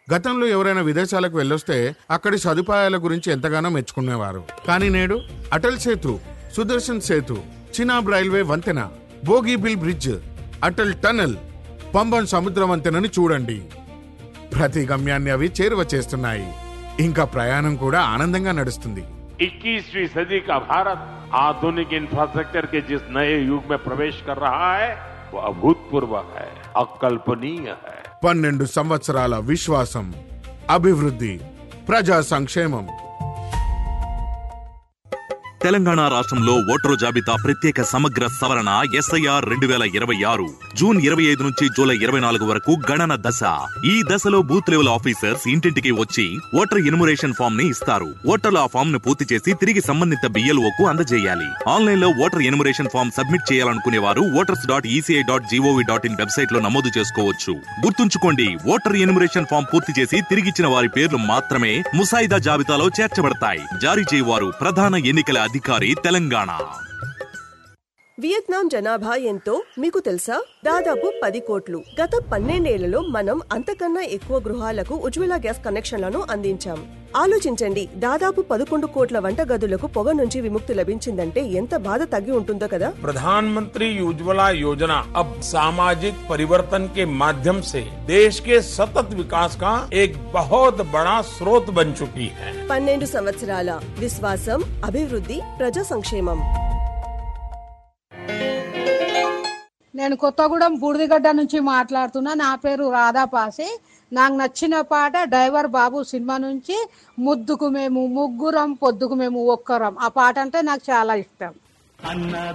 గతంలో ఎవరైనా విదేశాలకు వెళ్ళొస్తే అక్కడి సదుపాయాల గురించి ఎంతగానో మెచ్చుకునేవారు. కానీ నేడు అటల్ సేతు, సుదర్శన్ సేతు, చినాబ్ రైల్వే వంతెన, బోగీబిల్ బ్రిడ్జ్, అటల్ టనల్, పంబన్ సముద్ర వంతెనని చూడండి. ప్రతి గమ్యాన్ని అవి చేరువ చేస్తున్నాయి. ఇంకా ప్రయాణం కూడా ఆనందంగా నడుస్తుంది. 21वीं सदी का भारत आधुनिक इंफ्रास्ट्रक्चर के जिस नए युग में प्रवेश कर रहा है वो अभूतपूर्व है, अकल्पनीय है. 12 సంవత్సరాల విశ్వాసం, అభివృద్ధి, ప్రజా సంక్షేమం. తెలంగాణ రాష్ట్రంలో ఓటరు జాబితా ప్రత్యేక సమగ్ర సవరణ SIR 2026 జూన్ 25 నుంచి జూలై 24 వరకు గణన దశ. ఈ దశలో బూత్ లెవెల్ ఆఫీసర్స్ ఇంటింటికి వచ్చి ఓటర్ ఎన్యుమరేషన్ ఫామ్ ని ఇస్తారు. ఓటర్లు ఆ ఫామ్ ను పూర్తి చేసి తిరిగి సంబంధిత BLOకు అందజేయాలి. ఆన్లైన్ లో ఓటర్ ఎన్యుమరేషన్ ఫామ్ సబ్మిట్ చేయాలనుకునే వారు voters.eci.gov.in వెబ్సైట్ లో నమోదు చేసుకోవచ్చు. గుర్తుంచుకోండి, ఓటర్ ఎన్యుమరేషన్ ఫామ్ పూర్తి చేసి తిరిగిచ్చిన వారి పేర్లు మాత్రమే ముసాయిదా జాబితాలో చేర్చబడతాయి. జారీ చేయవారు ప్రధాన ఎన్నికల అధికారి, తెలంగాణ. వియత్నాం జనాభా ఎంతో మీకు తెలుసా? దాదాపు 10 కోట్లు. గత 12 ఏళ్లలో మనం అంతకన్నా ఎక్కువ గృహాలకు ఉజ్వల గ్యాస్ కనెక్షన్లను అందించాం. ఆలోచించండి, దాదాపు 11 కోట్ల వంట గదులకు పొగ నుంచి విముక్తి లభించిందంటే ఎంత బాధ తగ్గి ఉంటుందో కదా. प्रधानमंत्री उज्ज्वला योजना अब सामाजिक परिवर्तन के माध्यम से देश के सतत विकास का एक बहुत बड़ा स्रोत बन चुकी है. 12 సంవత్సరాల విశ్వాసం, అభివృద్ధి, ప్రజా సంక్షేమం. నేను కొత్తగూడెం బూడిదిగడ్డ నుంచి మాట్లాడుతున్నా. నా పేరు రాధాపాసి. నాకు నచ్చిన పాట డ్రైవర్ బాబు సినిమా నుంచి ముద్దుకు మేము ముగ్గురం పొద్దుకు మేము ఒక్కరం. ఆ పాట అంటే నాకు చాలా ఇష్టం.